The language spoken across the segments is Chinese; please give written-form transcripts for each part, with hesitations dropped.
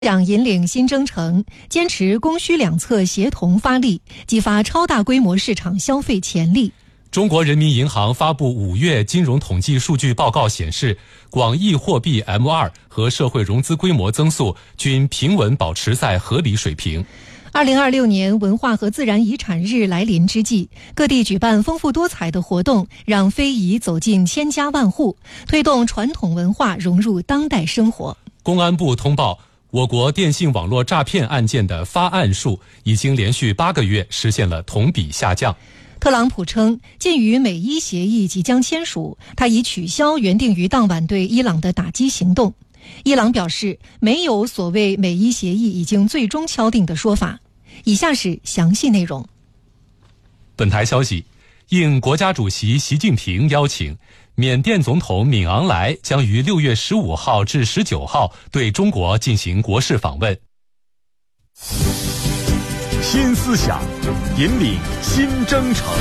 长引领新征程，坚持供需两侧协同发力，激发超大规模市场消费潜力。 中国人民银行发布5月金融统计数据报告显示，广义货币 M2 和社会融资规模增速均平稳保持在合理水平。 2026年文化和自然遗产日来临之际，各地举办丰富多彩的活动，让非遗走进千家万户，推动传统文化融入当代生活。 公安部通报，我国电信网络诈骗案件的发案数已经连续8个月实现了同比下降。 特朗普称，鉴于美伊协议即将签署，他已取消原定于当晚对伊朗的打击行动。伊朗表示，没有所谓美伊协议已经最终敲定的说法。以下是详细内容。 本台消息，应国家主席习近平邀请，缅甸总统敏昂莱将于6月15号至19号对中国进行国事访问。 新思想，引领新征程。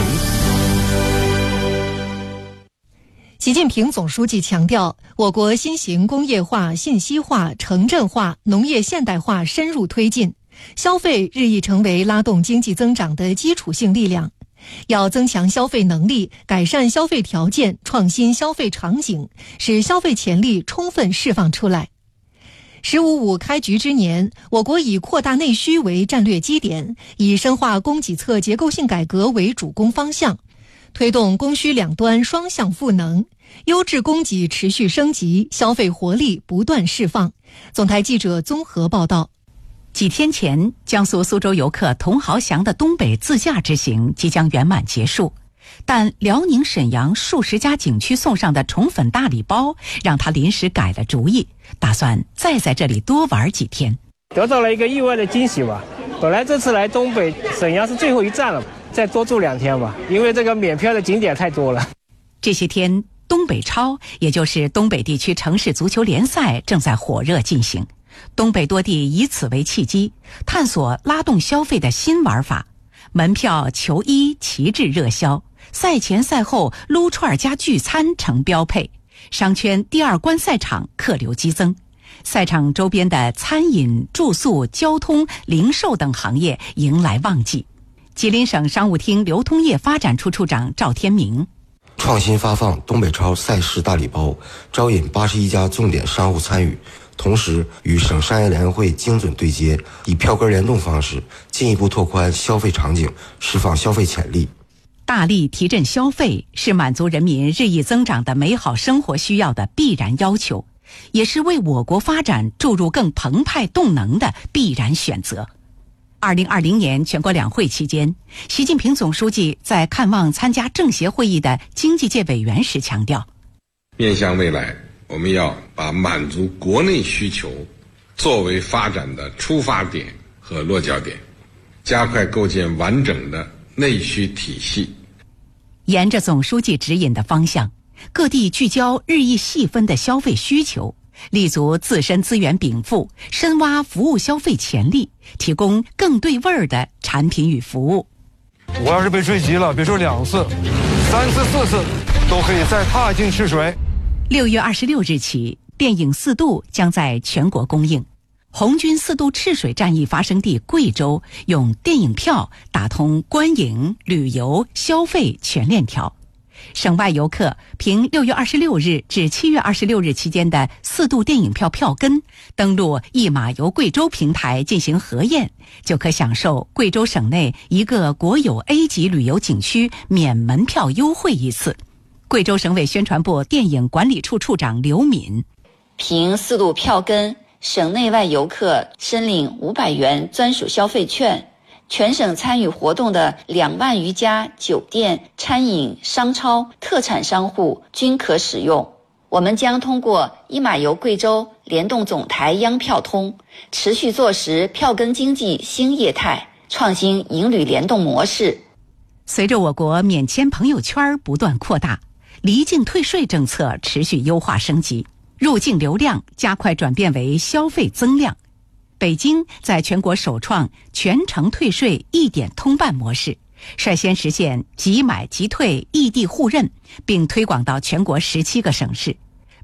习近平总书记强调，我国新型工业化、信息化、城镇化、农业现代化深入推进，消费日益成为拉动经济增长的基础性力量。要增强消费能力，改善消费条件，创新消费场景，使消费潜力充分释放出来。“15+5”开局之年，我国以扩大内需为战略基点，以深化供给侧结构性改革为主攻方向，推动供需两端双向赋能，优质供给持续升级，消费活力不断释放。总台记者综合报道。 几天前，江苏苏州游客童豪祥的东北自驾之行即将圆满结束，但辽宁沈阳数十家景区送上的宠粉大礼包让他临时改了主意，打算再在这里多玩几天。 得到了一个意外的惊喜吧。本来这次来东北沈阳是最后一站了，再多住2天吧，因为这个免票的景点太多了。 这些天，东北超，也就是东北地区城市足球联赛正在火热进行。东北多地以此为契机，探索拉动消费的新玩法，门票、球衣旗帜热销，赛前赛后撸串加聚餐成标配，商圈第二观赛场客流激增，赛场周边的餐饮、住宿、交通、零售等行业迎来旺季。吉林省商务厅流通业发展处处长赵天明， 创新发放东北超赛事大礼包，招引81家重点商户参与，同时与省商业联会精准对接，以票根联动方式进一步拓宽消费场景，释放消费潜力。 大力提振消费是满足人民日益增长的美好生活需要的必然要求，也是为我国发展注入更澎湃动能的必然选择。2020年全国两会期间，习近平总书记在看望参加政协会议的经济界委员时强调， 面向未来，我们要把满足国内需求作为发展的出发点和落脚点，加快构建完整的内需体系。 沿着总书记指引的方向，各地聚焦日益细分的消费需求，立足自身资源禀赋，深挖服务消费潜力，提供更对味儿的产品与服务。 我要是被追击了，别说2次、3次、4次，都可以再踏进赤水。 6月26日起，电影《四渡》将在全国公映。红军四渡赤水战役发生地贵州用电影票打通观影、旅游、消费全链条。省外游客凭6月26日至7月26日期间的四渡电影票票根，登录一马游贵州平台进行核验，就可享受贵州省内一个国有 A 级旅游景区免门票优惠一次。贵州省委宣传部电影管理处处长刘敏， 凭四渡票根，省内外游客申领500元专属消费券，全省参与活动的2万余家酒店、餐饮、商超、特产商户均可使用。我们将通过一马游贵州联动总台央票通，持续做实票根经济新业态，创新营旅联动模式。 随着我国免签朋友圈不断扩大，离境退税政策持续优化升级，入境流量加快转变为消费增量。北京在全国首创全程退税一点通办模式，率先实现即买即退异地互认，并推广到全国17个省市。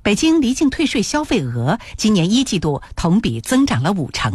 北京离境退税消费额今年1季度同比增长了5%。